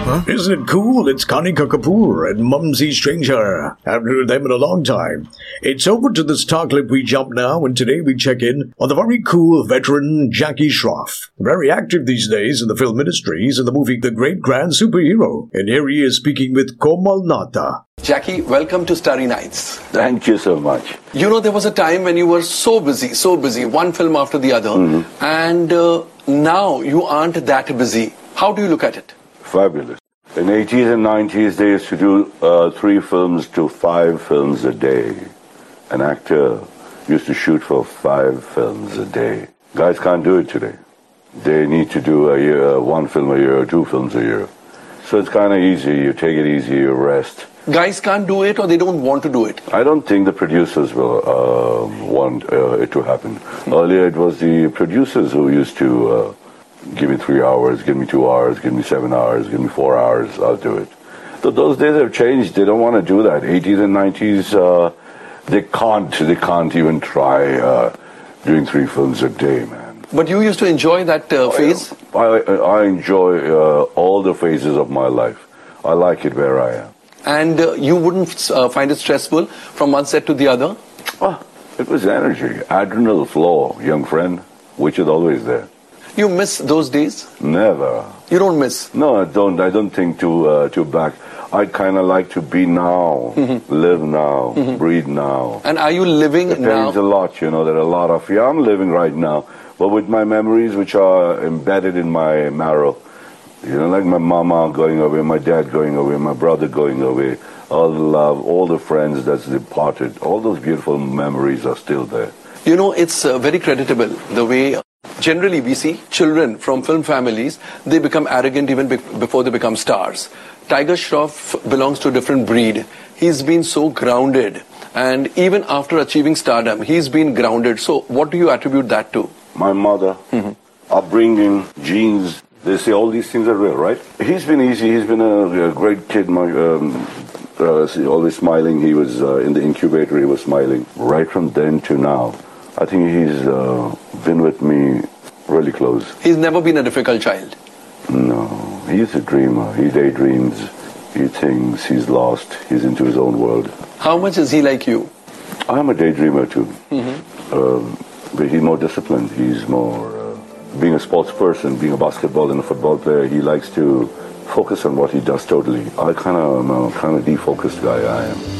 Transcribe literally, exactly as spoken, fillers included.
Huh? Isn't it cool? It's Kanika Kapoor and Mumsy Stranger. Haven't heard them in a long time. It's over to the star clip we jump now, and today we check in on the very cool veteran Jackie Shroff. Very active these days in the film industry. He's in the movie The Great Grand Superhero. And here he is speaking with Komal Nata. Jackie, welcome to Starry Nights. Thank you so much. You know, there was a time when you were so busy, so busy, one film after the other, mm-hmm. and uh, now you aren't that busy. How do you look at it? Fabulous. In the eighties and nineties, they used to do uh, three films to five films a day. An actor used to shoot for five films a day. Guys can't do it today. They need to do a year, one film a year, or two films a year. So it's kind of easy. You take it easy, you rest. Guys can't do it, or they don't want to do it? I don't think the producers will uh, want uh, it to happen. Mm-hmm. Earlier, it was the producers who used to uh, give me three hours, give me two hours, give me seven hours, give me four hours, I'll do it. So those days have changed. They don't want to do that. eighties and nineties, uh, they can't. They can't even try uh, doing three films a day, man. But you used to enjoy that uh, phase? I, I, I enjoy uh, all the phases of my life. I like it where I am. And uh, you wouldn't uh, find it stressful from one set to the other? Oh, it was energy, adrenal flow, young friend, which is always there. You miss those days? Never. You don't miss? No, I don't. I don't think too uh, too back. I kind of like to be now, mm-hmm. live now, mm-hmm. breathe now. And are you living it now? It pains a lot, you know. There are a lot of. Yeah, I'm living right now, but with my memories, which are embedded in my marrow. You know, like my mama going away, my dad going away, my brother going away, all the love, all the friends that's departed, all those beautiful memories are still there. You know, it's uh, very creditable the way generally we see children from film families, they become arrogant even be before they become stars. Tiger Shroff belongs to a different breed. He's been so grounded, and even after achieving stardom, he's been grounded. So what do you attribute that to? My mother, mm-hmm. upbringing, genes. They say all these things are real, right? He's been easy. He's been a, a great kid. My, um, uh, always smiling. He was uh, in the incubator. He was smiling right from then to now. I think he's uh, been with me really close. He's never been a difficult child. No, he's a dreamer. He daydreams. He thinks. He's lost. He's into his own world. How much is he like you? I'm a daydreamer too. Mm-hmm. um, but he's more disciplined. He's more. Being a sports person, being a basketball and a football player, he likes to focus on what he does totally. I kind of am a kind of defocused guy, I am.